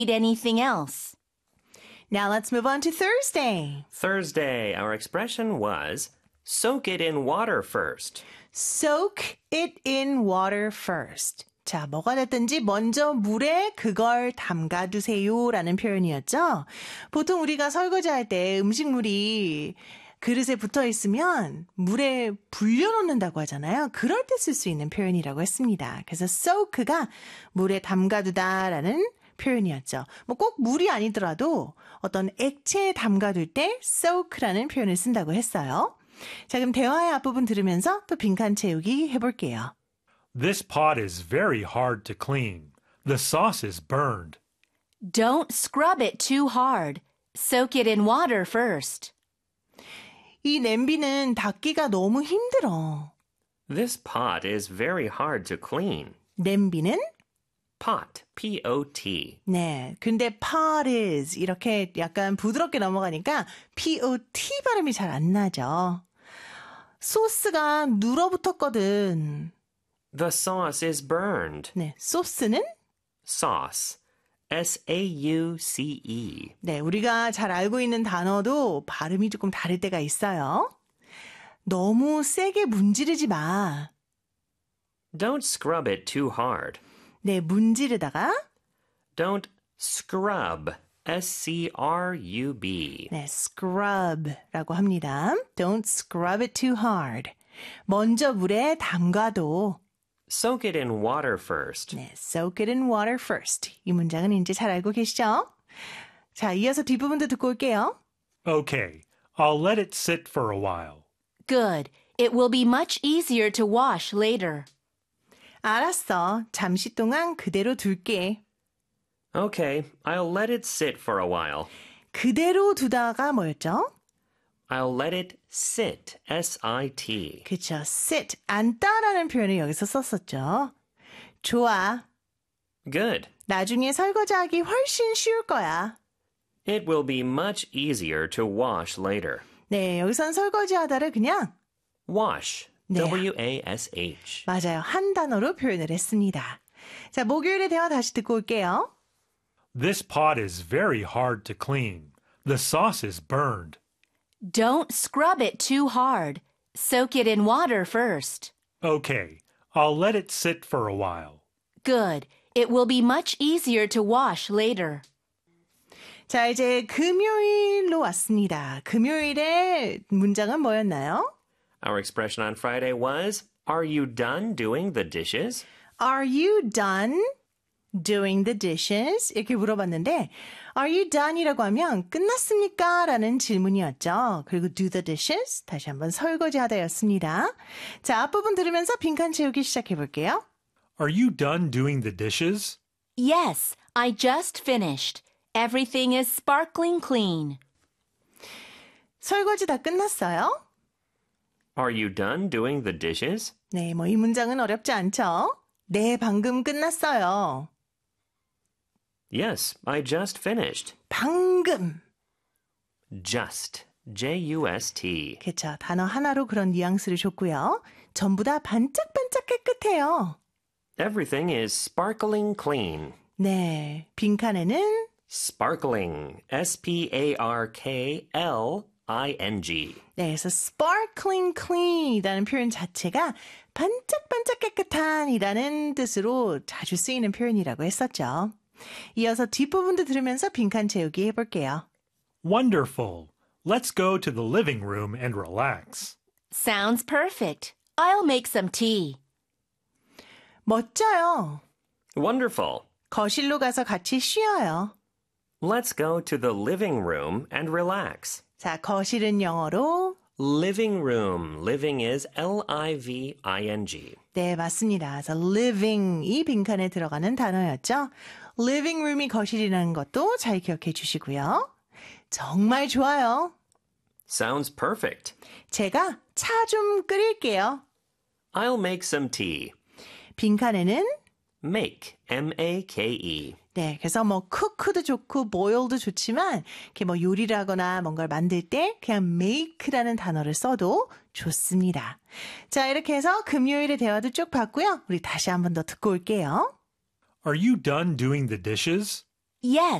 anything else. Now let's move on to Thursday. Thursday, our expression was soak it in water first. Soak it in water first. 자, 뭐가 됐든지 먼저 물에 그걸 담가두세요 라는 표현이었죠. 보통 우리가 설거지할 때 음식물이 그릇에 붙어 있으면 물에 불려놓는다고 하잖아요. 그럴 때 쓸 수 있는 표현이라고 했습니다. 그래서 soak가 물에 담가두다라는 표현이었죠. 뭐 꼭 물이 아니더라도 어떤 액체에 담가둘 때 soak라는 표현을 쓴다고 했어요. 자, 그럼 대화의 앞부분 들으면서 또 빈칸 채우기 해볼게요. This pot is very hard to clean. The sauce is burned. Don't scrub it too hard. Soak it in water first. 이 냄비는 닦기가 너무 힘들어. This pot is very hard to clean. 냄비는? Pot, P-O-T. 네, 근데 pot is 이렇게 약간 부드럽게 넘어가니까 P-O-T 발음이 잘 안 나죠. 소스가 눌어붙었거든. The sauce is burned. 네, 소스는? Sauce, S-A-U-C-E. 네, 우리가 잘 알고 있는 단어도 발음이 조금 다를 때가 있어요. 너무 세게 문지르지 마. Don't scrub it too hard. 네, 문지르다가 Don't scrub, S-C-R-U-B. 네, scrub라고 합니다. Don't scrub it too hard. 먼저 물에 담가도 Soak it in water first. 네, soak it in water first. 이 문장은 이제 잘 알고 계시죠? 자, 이어서 뒷부분도 듣고 올게요. Okay, I'll let it sit for a while. Good. It will be much easier to wash later. 알았어. 잠시 동안 그대로 둘게. Okay, I'll let it sit for a while. 그대로 두다가 뭐였죠? I'll let it sit, S-I-T. 그쵸. sit, 앉다라는 표현을 여기서 썼었죠. 좋아. Good. 나중에 설거지하기 훨씬 쉬울 거야. It will be much easier to wash later. 네, 여기선 설거지하다를 그냥 Wash, 네. W-A-S-H. 맞아요. 한 단어로 표현을 했습니다. 자, 목요일의 대화 다시 듣고 올게요. This pot is very hard to clean. The sauce is burned. Don't scrub it too hard. Soak it in water first. Okay, I'll let it sit for a while. Good. It will be much easier to wash later. 자, 이제 금요일로 왔습니다. 금요일의 문장은 뭐였나요? Our expression on Friday was, are you done doing the dishes? Are you done doing the dishes? 이렇게 물어봤는데 Are you done이라고 하면 끝났습니까? 라는 질문이었죠. 그리고 do the dishes? 다시 한번 설거지하다였습니다. 자, 앞부분 들으면서 빈칸 채우기 시작해 볼게요. Are you done doing the dishes? Yes, I just finished. Everything is sparkling clean. 설거지 다 끝났어요? Are you done doing the dishes? 네, 뭐 이 문장은 어렵지 않죠? 네, 방금 끝났어요. Yes, I just finished. 방금. Just, J-U-S-T. 그쵸, 단어 하나로 그런 뉘앙스를 줬고요. 전부 다 반짝반짝 깨끗해요. Everything is sparkling clean. 네, 빈칸에는 Sparkling, S-P-A-R-K-L-I-N-G. 네, 그래서 sparkling clean이라는 표현 자체가 반짝반짝 깨끗한이라는 뜻으로 자주 쓰이는 표현이라고 했었죠. 이어서 뒷부분도 들으면서 빈칸 채우기 해볼게요. Wonderful. Let's go to the living room and relax. Sounds perfect. I'll make some tea. 멋져요. Wonderful. 거실로 가서 같이 쉬어요. Let's go to the living room and relax. 자, 거실은 영어로 Living room. Living is L-I-V-I-N-G. 네, 맞습니다. 그래서 living 이 빈칸에 들어가는 단어였죠. living room이 거실이라는 것도 잘 기억해 주시고요. 정말 좋아요. Sounds perfect. 제가 차 좀 끓일게요. I'll make some tea. 빈칸에는 Make, M-A-K-E. 네, 그래서 뭐 cook도 좋고 boil도 좋지만 이렇게 뭐 요리를 하거나 뭔가를 만들 때 그냥 make라는 단어를 써도 좋습니다. 자, 이렇게 해서 금요일의 대화도 쭉 봤고요. 우리 다시 한 번 더 듣고 올게요. Are you done doing the dishes? Yes.